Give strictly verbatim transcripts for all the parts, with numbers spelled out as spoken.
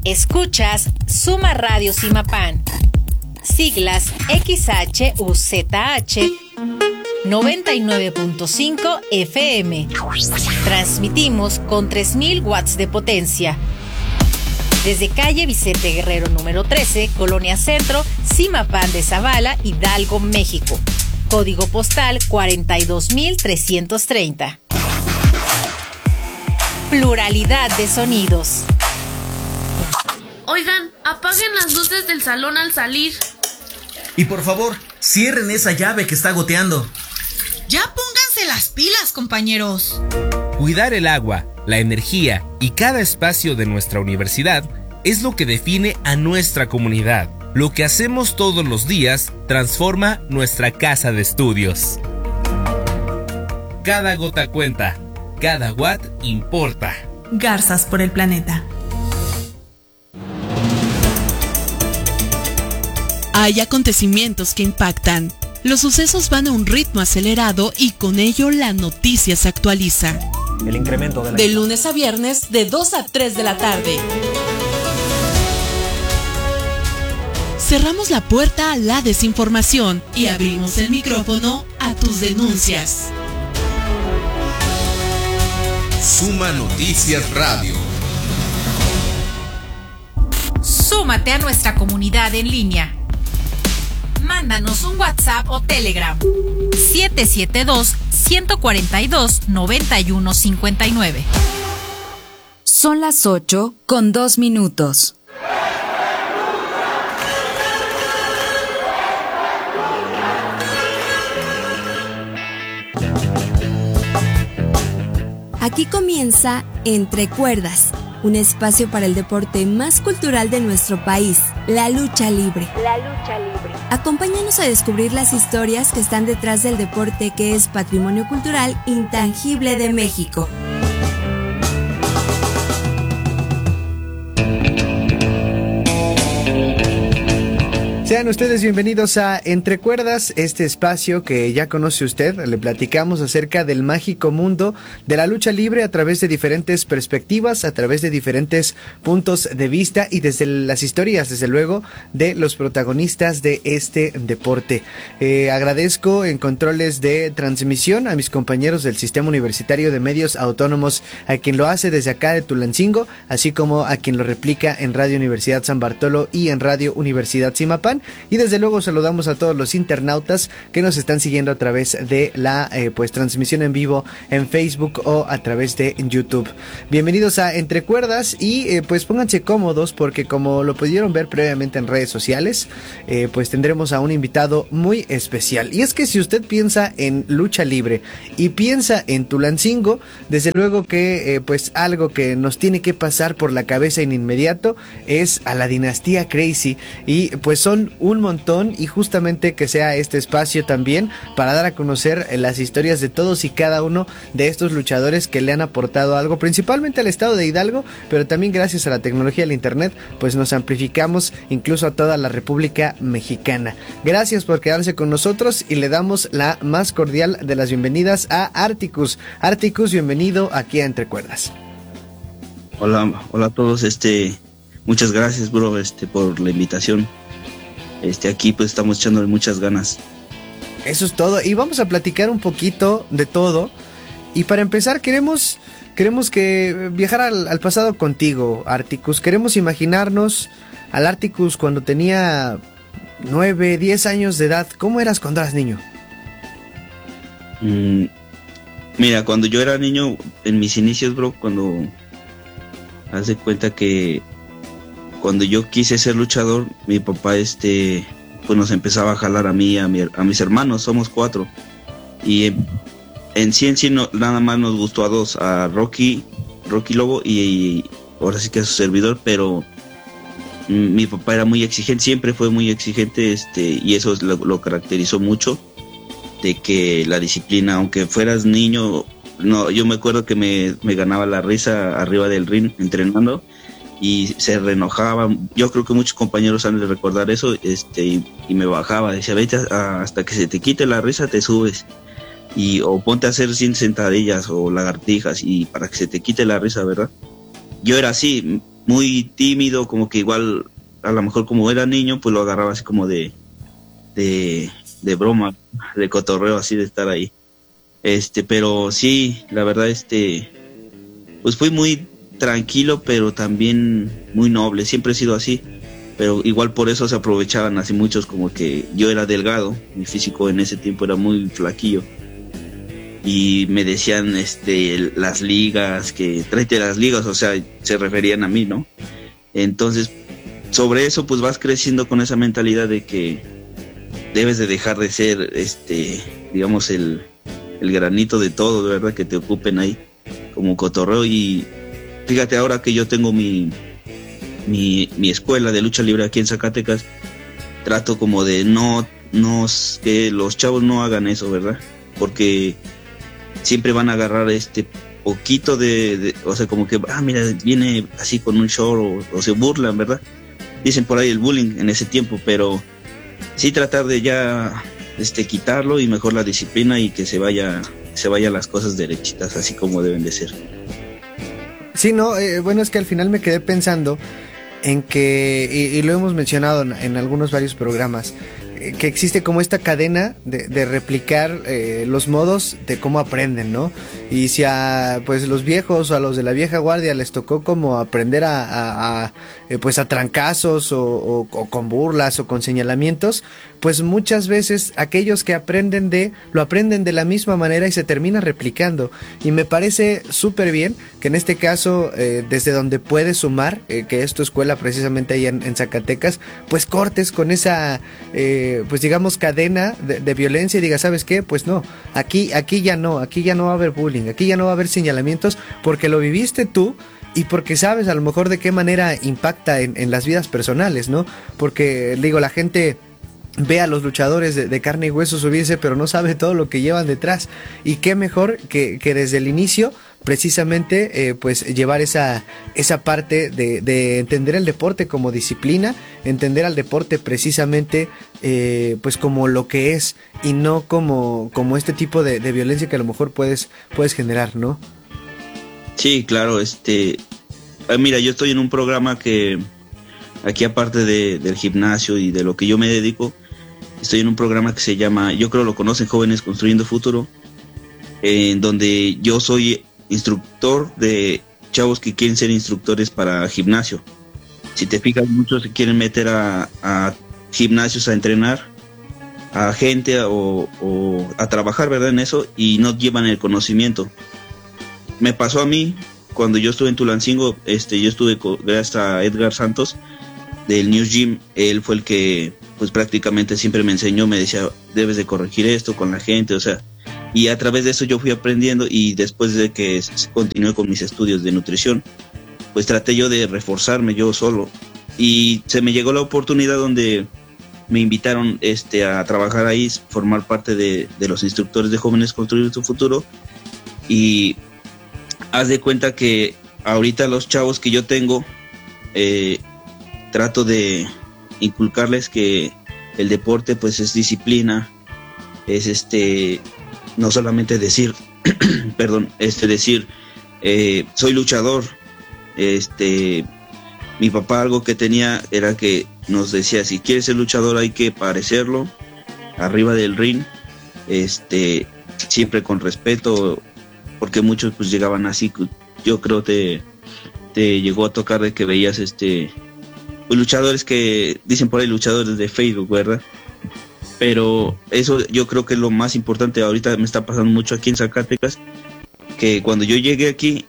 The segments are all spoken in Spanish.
Escuchas Suma Radio Zimapán, siglas X H U Z H noventa y nueve punto cinco F M. Transmitimos con tres mil watts de potencia. Desde calle Vicente Guerrero número trece, Colonia Centro, Zimapán de Zavala, Hidalgo, México. Código postal cuarenta y dos mil trescientos treinta. Pluralidad de sonidos. Oigan, apaguen las luces del salón al salir. Y por favor, cierren esa llave que está goteando. Ya pónganse las pilas, compañeros. Cuidar el agua, la energía y cada espacio de nuestra universidad es lo que define a nuestra comunidad. Lo que hacemos todos los días transforma nuestra casa de estudios. Cada gota cuenta, cada watt importa. Garzas por el planeta. Hay acontecimientos que impactan. Los sucesos van a un ritmo acelerado y con ello la noticia se actualiza. El incremento de la... De lunes a viernes, de dos a tres de la tarde. Cerramos la puerta a la desinformación y abrimos el micrófono a tus denuncias. Suma Noticias Radio. Súmate a nuestra comunidad en línea. Mándanos un WhatsApp o Telegram. siete siete dos, uno cuatro dos, nueve uno cinco nueve. Son las ocho con dos minutos. Aquí comienza Entre Cuerdas, un espacio para el deporte más cultural de nuestro país, la lucha libre. La lucha libre. Acompáñanos a descubrir las historias que están detrás del deporte que es patrimonio cultural intangible de México. Sean ustedes bienvenidos a Entre Cuerdas, este espacio que ya conoce usted. Le platicamos acerca del mágico mundo de la lucha libre a través de diferentes perspectivas, a través de diferentes puntos de vista y desde las historias, desde luego, de los protagonistas de este deporte. Eh, agradezco en controles de transmisión a mis compañeros del Sistema Universitario de Medios Autónomos, a quien lo hace desde acá de Tulancingo, así como a quien lo replica en Radio Universidad San Bartolo y en Radio Universidad Zimapán. Y desde luego saludamos a todos los internautas que nos están siguiendo a través de la eh, pues transmisión en vivo en Facebook o a través de YouTube. Bienvenidos a Entre Cuerdas y eh, pues pónganse cómodos porque como lo pudieron ver previamente en redes sociales, eh, pues tendremos a un invitado muy especial. Y es que si usted piensa en lucha libre y piensa en Tulancingo, desde luego que eh, pues algo que nos tiene que pasar por la cabeza en inmediato es a la dinastía Crazy y pues son un montón y justamente que sea este espacio también para dar a conocer las historias de todos y cada uno de estos luchadores que le han aportado algo, principalmente al estado de Hidalgo, pero también gracias a la tecnología del internet, pues nos amplificamos incluso a toda la República Mexicana. Gracias por quedarse con nosotros y le damos la más cordial de las bienvenidas a Articus. Articus, bienvenido aquí a Entre Cuerdas. Hola, hola a todos, este, muchas gracias, bro, este, por la invitación. Este, aquí pues estamos echándole muchas ganas. Eso es todo, y vamos a platicar un poquito de todo. Y para empezar queremos, queremos que viajar al, al pasado contigo, Articus. Queremos imaginarnos al Articus cuando tenía nueve, diez años de edad. ¿Cómo eras cuando eras niño? Mm, mira, cuando yo era niño, en mis inicios, bro, cuando haz de cuenta que cuando yo quise ser luchador, mi papá este pues nos empezaba a jalar a mí, a, mi, a mis hermanos, somos cuatro. Y en, en sí en sí no, nada más nos gustó a dos, a Rocky, Rocky Lobo y, y ahora sí que a su servidor, pero mm, mi papá era muy exigente, siempre fue muy exigente, este, y eso lo, lo caracterizó mucho, de que la disciplina, aunque fueras niño, no, yo me acuerdo que me, me ganaba la risa arriba del ring entrenando, y se reenojaban. Yo creo que muchos compañeros han de recordar eso, este, y, y me bajaba, decía, vete a, hasta que se te quite la risa te subes, y o ponte a hacer cien sentadillas o lagartijas y para que se te quite la risa, ¿verdad? Yo era así, muy tímido, como que igual, a lo mejor como era niño, pues lo agarraba así como de, de, de broma, de cotorreo, así de estar ahí. Este, pero sí, la verdad, este, pues fui muy tranquilo, pero también muy noble, siempre he sido así, pero igual por eso se aprovechaban así muchos, como que yo era delgado, mi físico en ese tiempo era muy flaquillo, y me decían, este, las ligas, que tráete las ligas, o sea, se referían a mí, ¿no? Entonces, sobre eso, pues vas creciendo con esa mentalidad de que debes de dejar de ser, este, digamos, el, el granito de todo, de verdad, que te ocupen ahí como cotorreo. Y fíjate, ahora que yo tengo mi, mi, mi escuela de lucha libre aquí en Zacatecas, trato como de no, no, que los chavos no hagan eso, ¿verdad? Porque siempre van a agarrar este poquito de, de, o sea, como que, ah, mira, viene así con un short, o, o se burlan, ¿verdad? Dicen por ahí el bullying en ese tiempo, pero sí tratar de ya este quitarlo, y mejor la disciplina, y que se vaya, se vayan las cosas derechitas, así como deben de ser. Sí, no, eh, bueno, es que al final me quedé pensando en que, y, y lo hemos mencionado en, en algunos varios programas, que existe como esta cadena de, de replicar eh, los modos de cómo aprenden, ¿no? Y si a pues los viejos o a los de la vieja guardia les tocó como aprender a, a, a eh, pues a trancazos o, o, o con burlas o con señalamientos, pues muchas veces aquellos que aprenden de, lo aprenden de la misma manera y se termina replicando. Y me parece súper bien que en este caso, eh, desde donde puedes sumar, eh, que es tu escuela precisamente ahí en, en Zacatecas, pues cortes con esa, eh, pues digamos, cadena de, de violencia y digas, ¿sabes qué? Pues no, aquí, aquí ya no, aquí ya no va a haber bullying, aquí ya no va a haber señalamientos, porque lo viviste tú, y porque sabes a lo mejor de qué manera impacta en, en las vidas personales, ¿no? Porque, digo, la gente ve a los luchadores de, de carne y hueso subirse, pero no sabe todo lo que llevan detrás. Y qué mejor que, que desde el inicio, precisamente, eh, pues llevar esa, esa parte de, de entender el deporte como disciplina, entender al deporte precisamente eh, pues como lo que es, y no como, como este tipo de, de violencia que a lo mejor puedes, puedes generar, ¿no? Sí, claro, este, mira, yo estoy en un programa que aquí, aparte de, del gimnasio y de lo que yo me dedico, estoy en un programa que se llama, yo creo lo conocen, Jóvenes Construyendo Futuro, en donde yo soy instructor de chavos que quieren ser instructores para gimnasio. Si te fijas, muchos se quieren meter a, a gimnasios a entrenar a gente o, o a trabajar, ¿verdad?, en eso, y no llevan el conocimiento. Me pasó a mí cuando yo estuve en Tulancingo, este, yo estuve con, gracias a Edgar Santos del New Gym. Él fue el que pues prácticamente siempre me enseñó, me decía, debes de corregir esto con la gente, o sea, y a través de eso yo fui aprendiendo, y después de que continué con mis estudios de nutrición, pues traté yo de reforzarme yo solo, y se me llegó la oportunidad donde me invitaron este a trabajar ahí, formar parte de, de los instructores de Jóvenes Construir tu Futuro. Y haz de cuenta que ahorita los chavos que yo tengo, eh, trato de inculcarles que el deporte pues es disciplina, es este, no solamente decir, perdón, este decir, eh, soy luchador. Este, mi papá algo que tenía era que nos decía, si quieres ser luchador hay que parecerlo, arriba del ring, este, siempre con respeto, porque muchos pues llegaban así. Yo creo te, te llegó a tocar de que veías este pues, luchadores que dicen por ahí luchadores de Facebook, ¿verdad? Pero eso yo creo que es lo más importante. Ahorita me está pasando mucho aquí en Zacatecas, que cuando yo llegué aquí,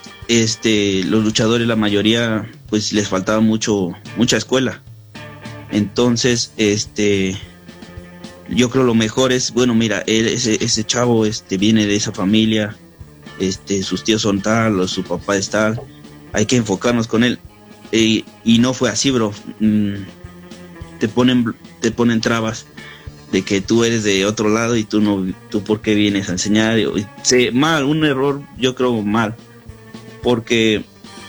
este los luchadores, la mayoría pues les faltaba mucho mucha escuela. Entonces este yo creo lo mejor es, bueno, mira, él, ese, ese chavo este viene de esa familia, este sus tíos son tal, o su papá es tal, hay que enfocarnos con él. Y, y no fue así, bro. Mm, te ponen te ponen trabas de que tú eres de otro lado y tú no, tú por qué vienes a enseñar. Y, sí, mal, un error, yo creo mal, porque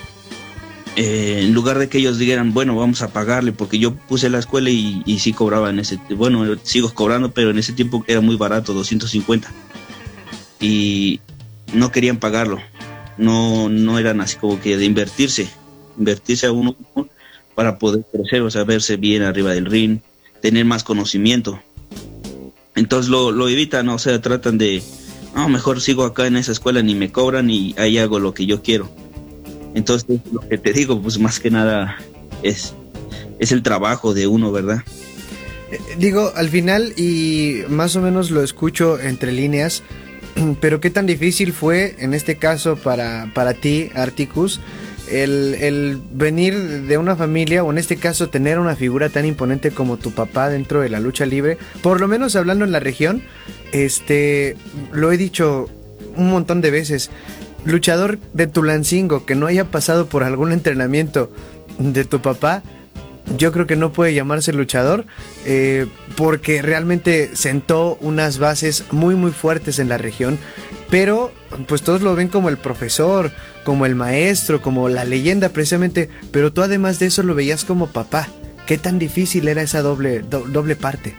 eh, en lugar de que ellos dijeran, bueno, vamos a pagarle, porque yo puse la escuela y, y sí cobraba en ese, bueno, sigo cobrando, pero en ese tiempo era muy barato, doscientos cincuenta, y no querían pagarlo, no, no eran así como que de invertirse. invertirse a uno para poder crecer, o sea, verse bien arriba del ring, tener más conocimiento. Entonces lo, lo evitan, o sea, tratan de, no, mejor sigo acá en esa escuela, ni me cobran y ahí hago lo que yo quiero. Entonces, lo que te digo, pues más que nada es, es el trabajo de uno, ¿verdad? Eh, digo, al final, y más o menos lo escucho entre líneas, pero qué tan difícil fue, en este caso, para, para ti, Articus, El, el venir de una familia, o en este caso tener una figura tan imponente como tu papá dentro de la lucha libre, por lo menos hablando en la región, este, lo he dicho un montón de veces, luchador de Tulancingo que no haya pasado por algún entrenamiento de tu papá, yo creo que no puede llamarse luchador, eh, porque realmente sentó unas bases muy muy fuertes en la región, pero pues todos lo ven como el profesor, como el maestro, como la leyenda precisamente, pero tú además de eso lo veías como papá. ¿Qué tan difícil era esa doble, do, doble parte?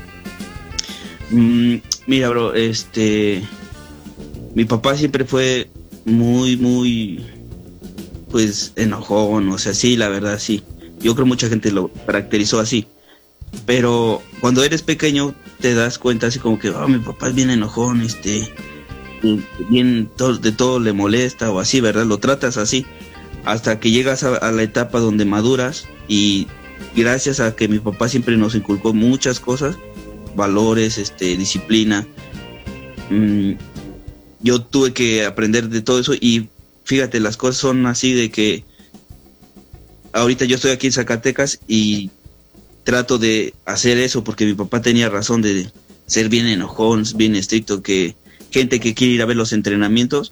Mm, mira, bro, este, mi papá siempre fue muy, muy, pues enojón, o sea, sí, la verdad, sí. Yo creo mucha gente lo caracterizó así, pero cuando eres pequeño te das cuenta así como que, oh, mi papá es bien enojón, este, bien, todo, de todo le molesta o así, ¿verdad? Lo tratas así, hasta que llegas a, a la etapa donde maduras, y gracias a que mi papá siempre nos inculcó muchas cosas, valores, este, disciplina, mmm, yo tuve que aprender de todo eso, y fíjate, las cosas son así de que ahorita yo estoy aquí en Zacatecas y trato de hacer eso porque mi papá tenía razón de ser bien enojón, bien estricto, que gente que quiere ir a ver los entrenamientos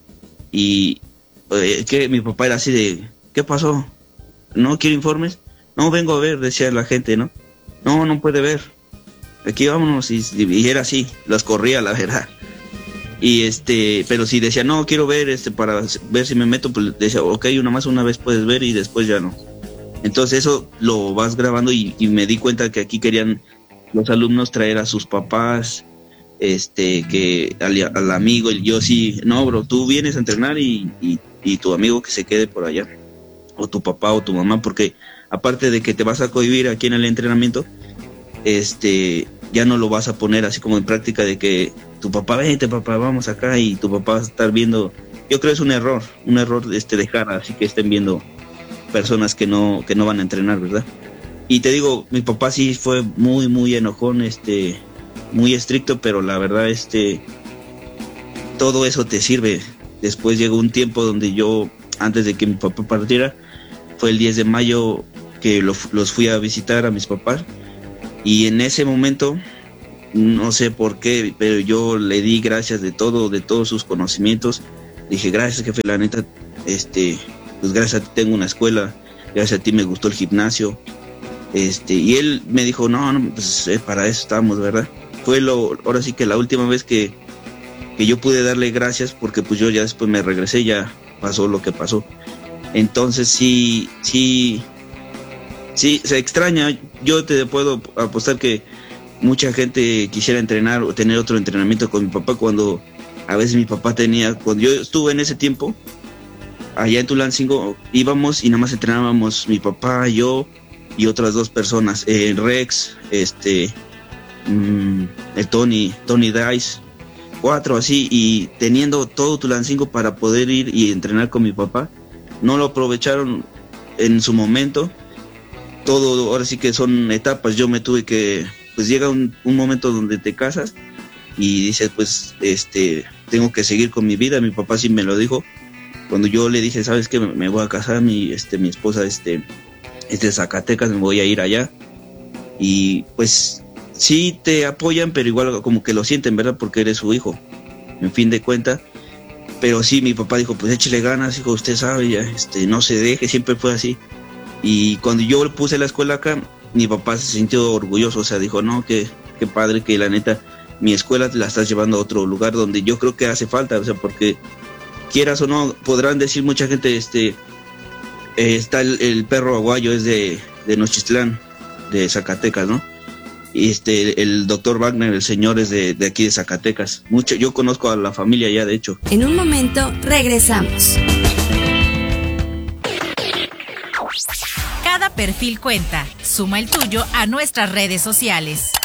y eh, que mi papá era así de, ¿qué pasó? ¿No quiere informes? No, vengo a ver, decía la gente, ¿no? No, no puede ver. Aquí vámonos, y, y era así, las corría, la verdad. Y este, pero si decía, no, quiero ver este para ver si me meto, pues decía, ok, una más una vez puedes ver y después ya no. Entonces eso lo vas grabando, y, y me di cuenta que aquí querían los alumnos traer a sus papás, este, que al, al amigo, y yo sí, no, bro, tú vienes a entrenar y, y, y tu amigo que se quede por allá, o tu papá o tu mamá, porque aparte de que te vas a cohibir aquí en el entrenamiento, este, ya no lo vas a poner así como en práctica de que tu papá, vente papá, vamos acá, y tu papá va a estar viendo. Yo creo que es un error, un error este dejar así que estén viendo personas que no, que no van a entrenar, ¿verdad? Y te digo, mi papá sí fue muy, muy enojón, este, muy estricto, pero la verdad, este, todo eso te sirve. Después llegó un tiempo donde yo, antes de que mi papá partiera, fue el diez de mayo que lo, los fui a visitar a mis papás, y en ese momento, no sé por qué, pero yo le di gracias de todo, de todos sus conocimientos. Dije, gracias, jefe, la neta, este, pues gracias a ti tengo una escuela, gracias a ti me gustó el gimnasio. Este, y él me dijo, no, no, pues eh, para eso estamos, ¿verdad? Fue lo, ahora sí que la última vez que, que yo pude darle gracias, porque pues yo ya después me regresé, ya pasó lo que pasó. Entonces sí, sí, sí, se extraña. Yo te puedo apostar que mucha gente quisiera entrenar o tener otro entrenamiento con mi papá, cuando a veces mi papá tenía, cuando yo estuve en ese tiempo allá en Tulancingo, íbamos y nada más entrenábamos mi papá, yo y otras dos personas, eh, Rex, este, mmm, el Tony, Tony Dice, cuatro así, y teniendo todo Tulancingo para poder ir y entrenar con mi papá, no lo aprovecharon en su momento. Todo, ahora sí que son etapas. Yo me tuve que, pues llega un, un momento donde te casas y dices, pues, este, tengo que seguir con mi vida. Mi papá sí me lo dijo. Cuando yo le dije, ¿sabes qué? Me voy a casar, mi, este, mi esposa, este, es de Zacatecas, me voy a ir allá. Y pues, sí te apoyan, pero igual como que lo sienten, ¿verdad? Porque eres su hijo, en fin de cuentas. Pero sí, mi papá dijo, pues échale ganas, hijo, usted sabe, ya, este, no se deje, siempre fue así. Y cuando yo puse la escuela acá, mi papá se sintió orgulloso, o sea, dijo, no, que qué padre que la neta, mi escuela la estás llevando a otro lugar donde yo creo que hace falta, o sea, porque quieras o no, podrán decir mucha gente, este, eh, está el, el perro aguayo, es de, de Nochistlán, de Zacatecas, ¿no? Y este, el doctor Wagner, el señor es de, de aquí de Zacatecas. Mucho, yo conozco a la familia ya, de hecho. En un momento regresamos. Cada perfil cuenta. Suma el tuyo a nuestras redes sociales.